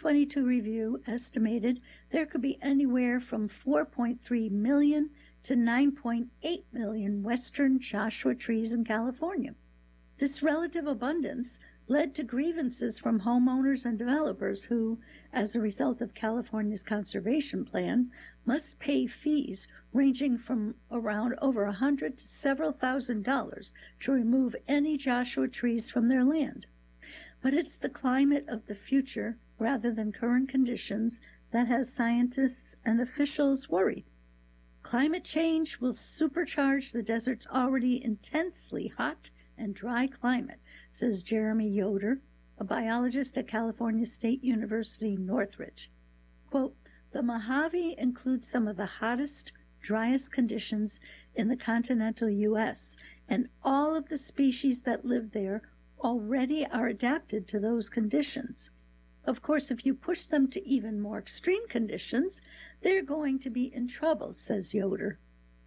2022 review estimated there could be anywhere from 4.3 million to 9.8 million western Joshua trees in California. This relative abundance led to grievances from homeowners and developers who, as a result of California's conservation plan, must pay fees ranging from around over $100 to several $1,000s to remove any Joshua trees from their land. But it's the climate of the future rather than current conditions that has scientists and officials worried. Climate change will supercharge the desert's already intensely hot and dry climate, says Jeremy Yoder, a biologist at California State University, Northridge. Quote, the Mojave includes some of the hottest, driest conditions in the continental U.S., and all of the species that live there already are adapted to those conditions. Of course, if you push them to even more extreme conditions, they're going to be in trouble, says Yoder.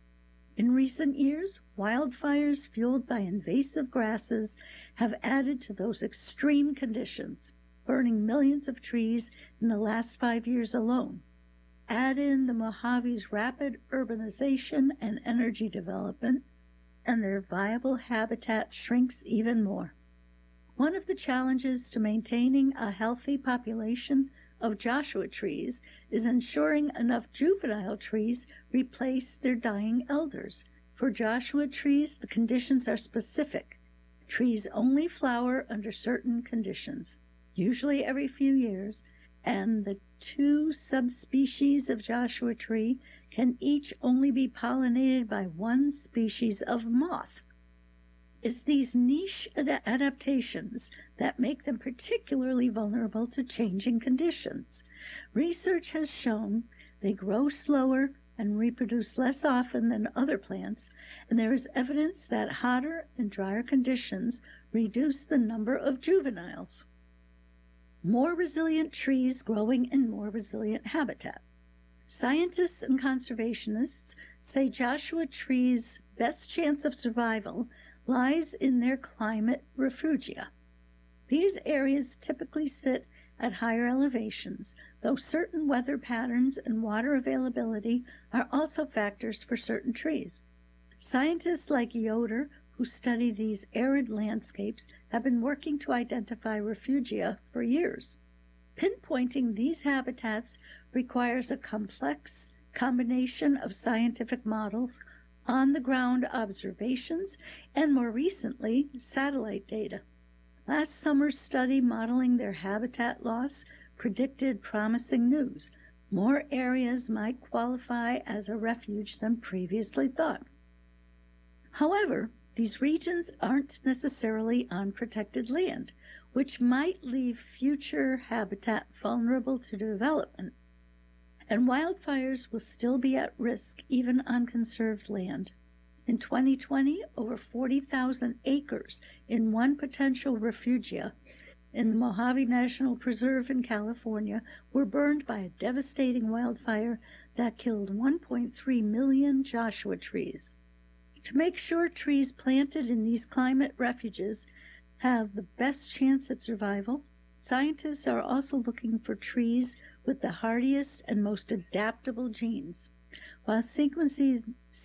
In recent years, wildfires fueled by invasive grasses have added to those extreme conditions, burning millions of trees in the last 5 years alone. Add in the Mojave's rapid urbanization and energy development, and their viable habitat shrinks even more. One of the challenges to maintaining a healthy population of Joshua trees is ensuring enough juvenile trees replace their dying elders. For Joshua trees, the conditions are specific. Trees only flower under certain conditions, usually every few years, and the 2 subspecies of Joshua tree can each only be pollinated by 1 species of moth. It's these niche adaptations that make them particularly vulnerable to changing conditions. Research has shown they grow slower and reproduce less often than other plants, and there is evidence that hotter and drier conditions reduce the number of juveniles. More resilient trees growing in more resilient habitat. Scientists and conservationists say Joshua trees' best chance of survival lies in their climate refugia. These areas typically sit at higher elevations, though certain weather patterns and water availability are also factors for certain trees. Scientists like Yoder, who study these arid landscapes, have been working to identify refugia for years. Pinpointing these habitats requires a complex combination of scientific models, on-the-ground observations, and more recently, satellite data. Last summer's study modeling their habitat loss predicted promising news. More areas might qualify as a refuge than previously thought. However, these regions aren't necessarily on protected land, which might leave future habitat vulnerable to development. And wildfires will still be at risk even on conserved land. In 2020, over 40,000 acres in one potential refugia in the Mojave National Preserve in California were burned by a devastating wildfire that killed 1.3 million Joshua trees. To make sure trees planted in these climate refuges have the best chance at survival, scientists are also looking for trees with the hardiest and most adaptable genes. While sequencing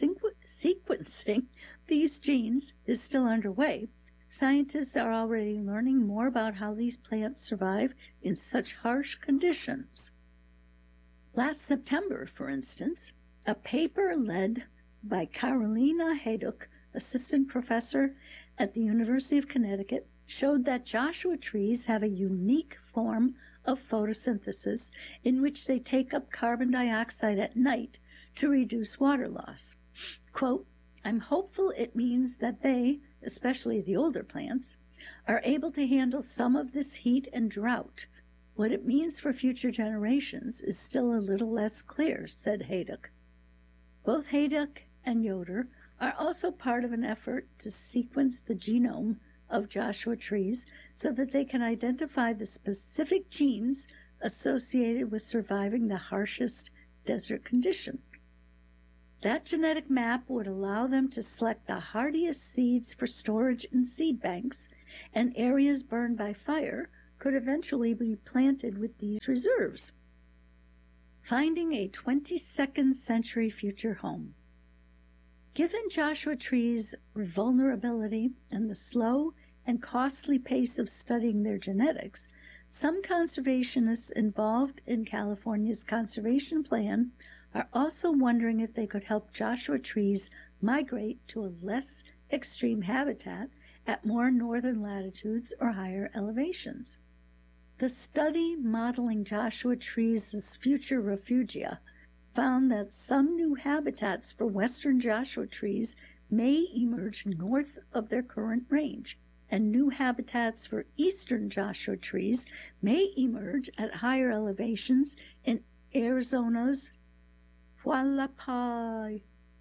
these genes is still underway, scientists are already learning more about how these plants survive in such harsh conditions. Last September, for instance, a paper led by Carolina Hayduk, assistant professor at the University of Connecticut, showed that Joshua trees have a unique form of photosynthesis in which they take up carbon dioxide at night to reduce water loss. Quote, I'm hopeful it means that they, especially the older plants, are able to handle some of this heat and drought. What it means for future generations is still a little less clear, said Hayduk. Both Hayduk and Yoder are also part of an effort to sequence the genome of Joshua trees so that they can identify the specific genes associated with surviving the harshest desert condition. That genetic map would allow them to select the hardiest seeds for storage in seed banks, and areas burned by fire could eventually be planted with these reserves. Finding a 22nd century future home. Given Joshua trees' vulnerability and the slow and costly pace of studying their genetics, some conservationists involved in California's conservation plan are also wondering if they could help Joshua trees migrate to a less extreme habitat at more northern latitudes or higher elevations. The study modeling Joshua trees' future refugia found that some new habitats for western Joshua trees may emerge north of their current range, and new habitats for eastern Joshua trees may emerge at higher elevations in Arizona's Hualapai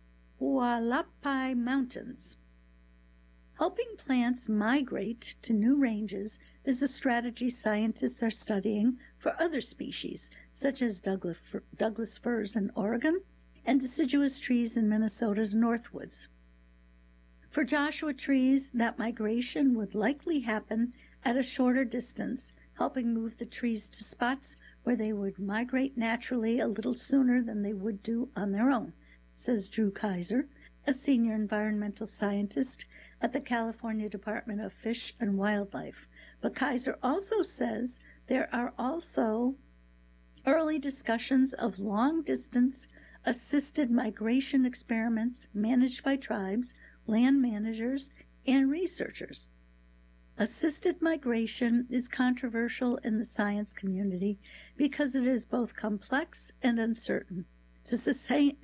Mountains. Helping plants migrate to new ranges is a strategy scientists are studying for other species, such as Douglas firs in Oregon and deciduous trees in Minnesota's Northwoods. For Joshua trees, that migration would likely happen at a shorter distance, helping move the trees to spots where they would migrate naturally a little sooner than they would do on their own, says Drew Kaiser, a senior environmental scientist at the California Department of Fish and Wildlife. But Kaiser also says there are also early discussions of long-distance assisted migration experiments managed by tribes, land managers, and researchers. Assisted migration is controversial in the science community because it is both complex and uncertain. To sustain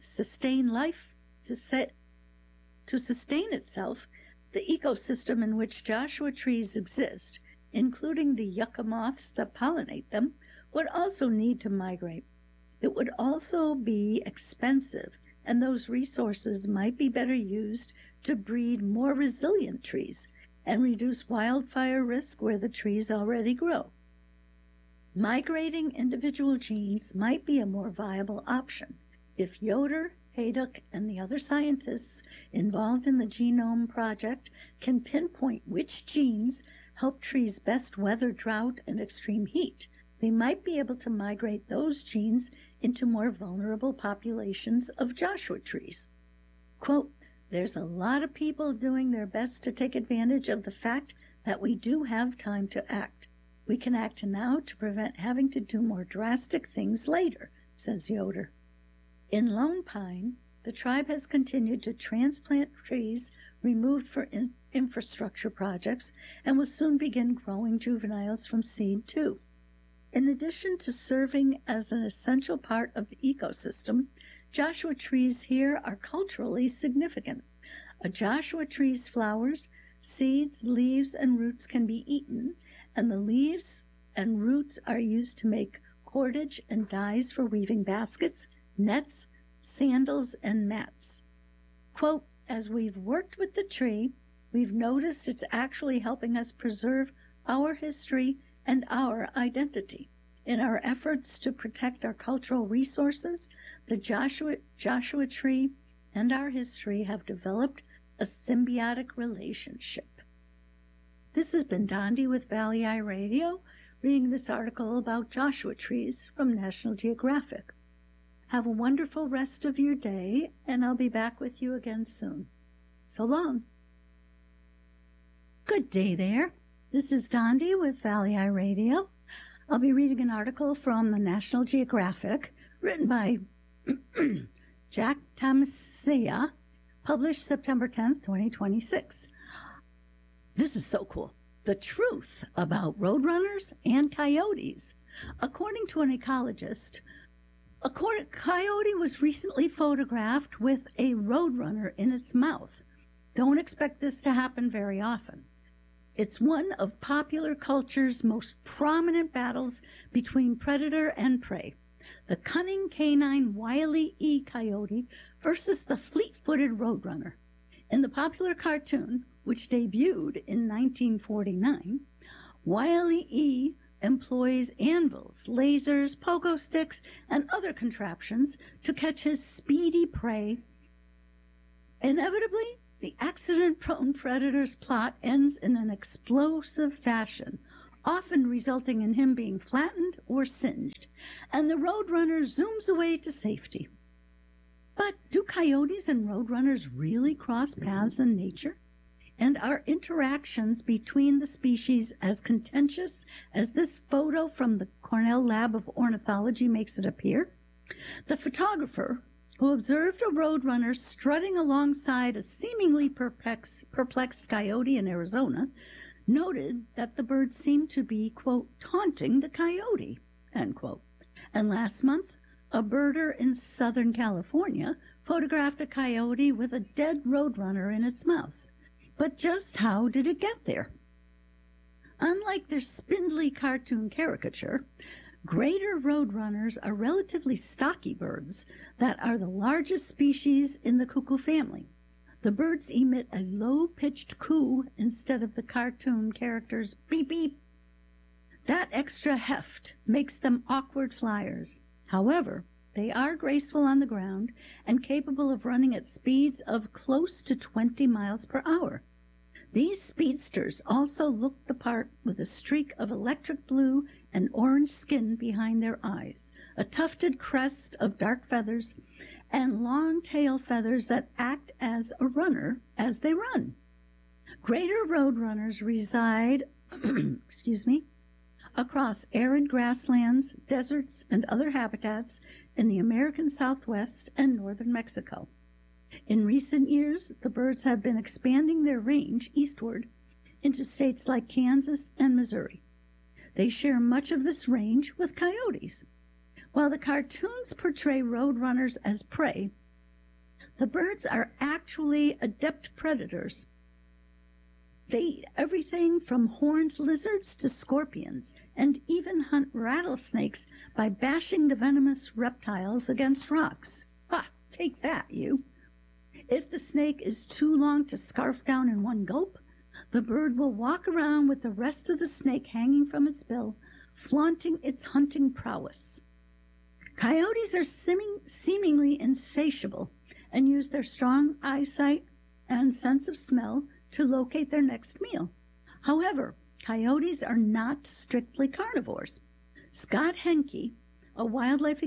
itself, the ecosystem in which Joshua trees exist, including the yucca moths that pollinate them, would also need to migrate. It would also be expensive, and those resources might be better used to breed more resilient trees and reduce wildfire risk where the trees already grow. Migrating individual genes might be a more viable option if Yoder, Hayduck, and the other scientists involved in the Genome Project can pinpoint which genes help trees best weather drought and extreme heat. They might be able to migrate those genes into more vulnerable populations of Joshua trees. Quote, "There's a lot of people doing their best to take advantage of the fact that we do have time to act. We can act now to prevent having to do more drastic things later," says Yoder. In Lone Pine, the tribe has continued to transplant trees removed for infrastructure projects and will soon begin growing juveniles from seed too. In addition to serving as an essential part of the ecosystem, Joshua trees here are culturally significant. A Joshua tree's flowers, seeds, leaves, and roots can be eaten, and the leaves and roots are used to make cordage and dyes for weaving baskets, nets, sandals, and mats. Quote, "As we've worked with the tree, we've noticed it's actually helping us preserve our history and our identity. In our efforts to protect our cultural resources, the Joshua tree and our history have developed a symbiotic relationship." This has been Dondi with Valley Eye Radio, reading this article about Joshua trees from National Geographic. Have a wonderful rest of your day, and I'll be back with you again soon. So long. Good day there. This is Dondi with Valley Eye Radio. I'll be reading an article from the National Geographic written by Jack Tamasia, published September 10th, 2026. This is so cool. The truth about roadrunners and coyotes. According to an ecologist, a coyote was recently photographed with a roadrunner in its mouth. Don't expect this to happen very often. It's one of popular culture's most prominent battles between predator and prey. The cunning canine Wile E. Coyote versus the fleet-footed roadrunner. In the popular cartoon, which debuted in 1949, Wile E. employs anvils, lasers, pogo sticks, and other contraptions to catch his speedy prey. Inevitably, the accident-prone predator's plot ends in an explosive fashion, often resulting in him being flattened or singed, and the roadrunner zooms away to safety. But do coyotes and roadrunners really cross paths in nature? And are interactions between the species as contentious as this photo from the Cornell Lab of Ornithology makes it appear? The photographer, who observed a roadrunner strutting alongside a seemingly perplexed coyote in Arizona, noted that the bird seemed to be, quote, taunting the coyote, end quote. And last month, a birder in Southern California photographed a coyote with a dead roadrunner in its mouth. But just how did it get there? Unlike their spindly cartoon caricature, greater roadrunners are relatively stocky birds that are the largest species in the cuckoo family. The birds emit a low-pitched coo instead of the cartoon character's beep beep. That extra heft makes them awkward flyers. However, they are graceful on the ground and capable of running at speeds of close to 20 miles per hour. These speedsters also look the part with a streak of electric blue and orange skin behind their eyes, a tufted crest of dark feathers, and long tail feathers that act as a runner as they run. Greater roadrunners reside across arid grasslands, deserts, and other habitats in the American Southwest and northern Mexico. In recent years, the birds have been expanding their range eastward into states like Kansas and Missouri. They share much of this range with coyotes. While the cartoons portray roadrunners as prey, the birds are actually adept predators. They eat everything from horned lizards to scorpions, and even hunt rattlesnakes by bashing the venomous reptiles against rocks. Ha! Take that, you! If the snake is too long to scarf down in one gulp, the bird will walk around with the rest of the snake hanging from its bill, flaunting its hunting prowess. Coyotes are seemingly insatiable and use their strong eyesight and sense of smell to locate their next meal. However, coyotes are not strictly carnivores. Scott Henke, a wildlife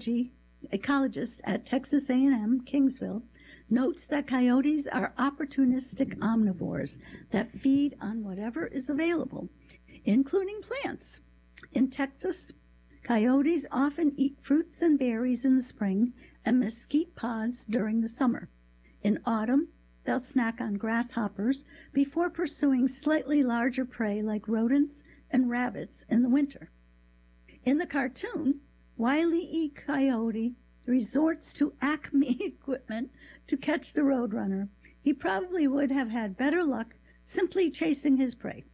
ecologist at Texas A&M Kingsville, notes that coyotes are opportunistic omnivores that feed on whatever is available, including plants. In Texas, coyotes often eat fruits and berries in the spring and mesquite pods during the summer. In autumn, they'll snack on grasshoppers before pursuing slightly larger prey like rodents and rabbits in the winter. In the cartoon, Wile E. Coyote resorts to Acme equipment to catch the roadrunner. He probably would have had better luck simply chasing his prey.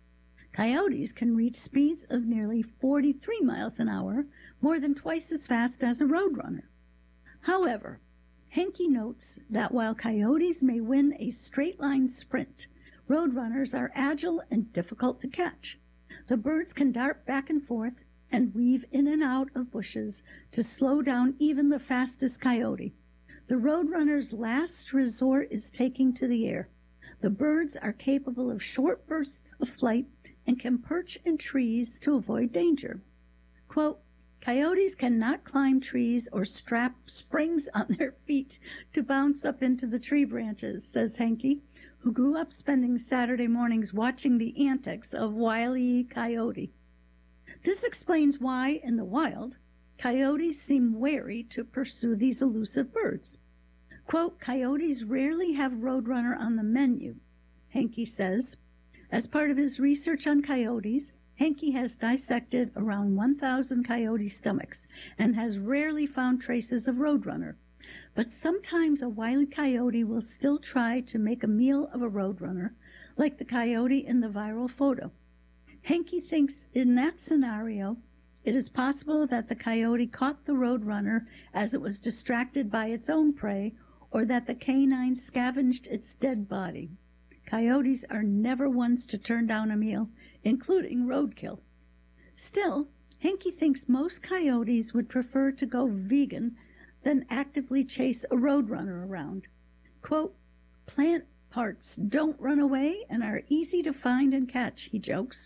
Coyotes can reach speeds of nearly 43 miles an hour, more than twice as fast as a roadrunner. However, Henke notes that while coyotes may win a straight-line sprint, roadrunners are agile and difficult to catch. The birds can dart back and forth and weave in and out of bushes to slow down even the fastest coyote. The roadrunner's last resort is taking to the air. The birds are capable of short bursts of flight and can perch in trees to avoid danger. Quote, coyotes cannot climb trees or strap springs on their feet to bounce up into the tree branches, says Henke, who grew up spending Saturday mornings watching the antics of Wile E. Coyote. This explains why, in the wild, coyotes seem wary to pursue these elusive birds. Quote, coyotes rarely have roadrunner on the menu, Henke says. As part of his research on coyotes, Henke has dissected around 1,000 coyote stomachs and has rarely found traces of roadrunner. But sometimes a wily coyote will still try to make a meal of a roadrunner, like the coyote in the viral photo. Henke thinks in that scenario, it is possible that the coyote caught the roadrunner as it was distracted by its own prey, or that the canine scavenged its dead body. Coyotes are never ones to turn down a meal, including roadkill. Still, Henke thinks most coyotes would prefer to go vegan than actively chase a roadrunner around. Quote, plant parts don't run away and are easy to find and catch, he jokes.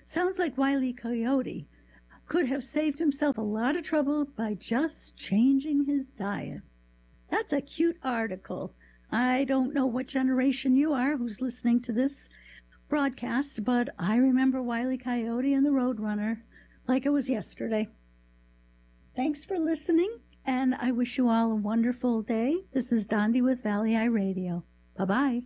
Sounds like Wile E. Coyote could have saved himself a lot of trouble by just changing his diet. That's a cute article. I don't know what generation you are who's listening to this broadcast, but I remember Wile E. Coyote and the Roadrunner like it was yesterday. Thanks for listening, and I wish you all a wonderful day. This is Dondi with Valley Eye Radio. Bye-bye.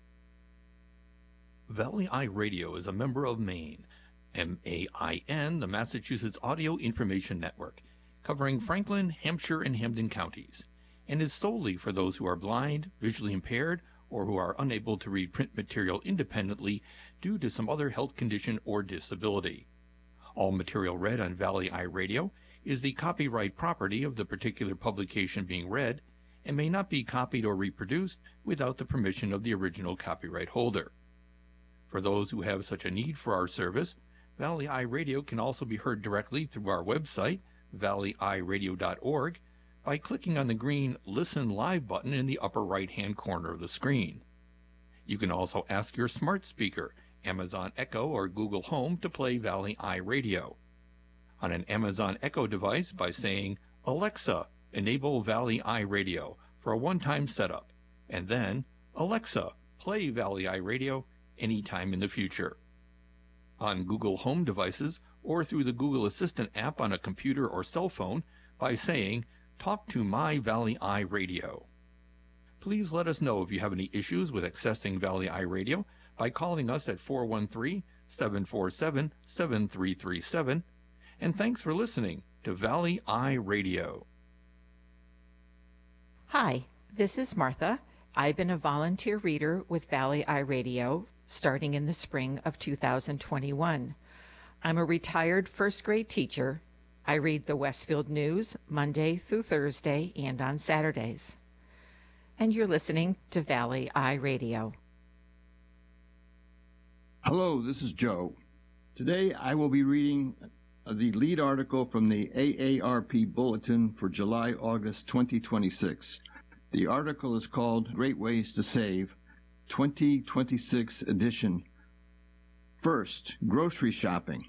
Valley Eye Radio is a member of MAIN, MAIN, the Massachusetts Audio Information Network, covering Franklin, Hampshire, and Hampden counties, and is solely for those who are blind, visually impaired, or who are unable to read print material independently due to some other health condition or disability. All material read on Valley Eye Radio is the copyright property of the particular publication being read and may not be copied or reproduced without the permission of the original copyright holder. For those who have such a need for our service, Valley Eye Radio can also be heard directly through our website, valleyeyeradio.org, by clicking on the green Listen Live button in the upper right-hand corner of the screen. You can also ask your smart speaker, Amazon Echo or Google Home, to play Valley Eye Radio. On an Amazon Echo device by saying, "Alexa, enable Valley Eye Radio" for a one-time setup, and then, "Alexa, play Valley Eye Radio" anytime in the future. On Google Home devices or through the Google Assistant app on a computer or cell phone by saying, "Talk to my Valley Eye Radio." Please let us know if you have any issues with accessing Valley Eye Radio by calling us at 413-747-7337. And thanks for listening to Valley Eye Radio. Hi, this is Martha. I've been a volunteer reader with Valley Eye Radio starting in the spring of 2021. I'm a retired first grade teacher. I read the Westfield News Monday through Thursday and on Saturdays. And you're listening to Valley Eye Radio. Hello, this is Joe. Today I will be reading the lead article from the AARP Bulletin for July-August 2026. The article is called Great Ways to Save, 2026 edition. First, grocery shopping.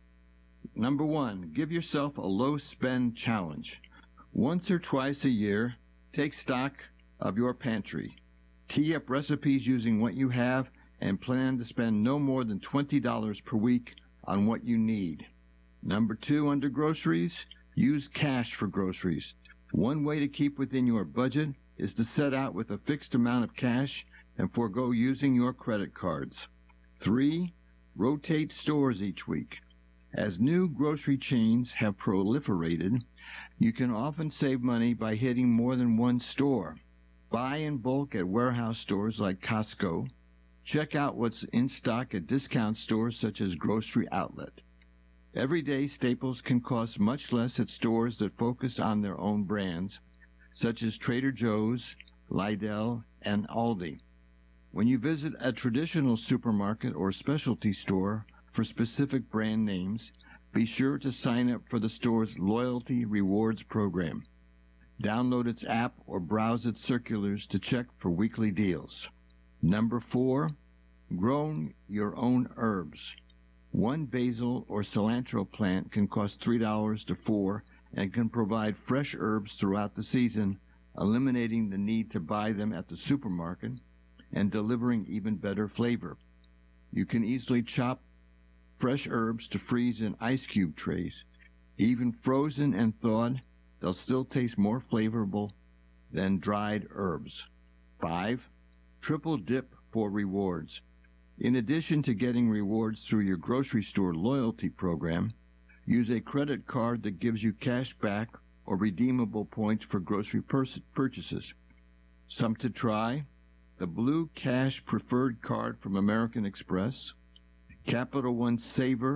Number 1, give yourself a low-spend challenge. Once or twice a year, take stock of your pantry. Tee up recipes using what you have and plan to spend no more than $20 per week on what you need. Number 2, under groceries, use cash for groceries. One way to keep within your budget is to set out with a fixed amount of cash and forego using your credit cards. 3, rotate stores each week. As new grocery chains have proliferated, you can often save money by hitting more than one store. Buy in bulk at warehouse stores like Costco. Check out what's in stock at discount stores such as Grocery Outlet. Everyday staples can cost much less at stores that focus on their own brands, such as Trader Joe's, Lidl, and Aldi. When you visit a traditional supermarket or specialty store for specific brand names, be sure to sign up for the store's Loyalty Rewards program. Download its app or browse its circulars to check for weekly deals. Number 4, grow your own herbs. One basil or cilantro plant can cost $3 to $4 and can provide fresh herbs throughout the season, eliminating the need to buy them at the supermarket and delivering even better flavor. You can easily chop fresh herbs to freeze in ice cube trays. Even frozen and thawed, they'll still taste more flavorful than dried herbs. 5, triple dip for rewards. In addition to getting rewards through your grocery store loyalty program, use a credit card that gives you cash back or redeemable points for grocery purchases. Some to try: the Blue Cash Preferred Card from American Express, Capital One Saver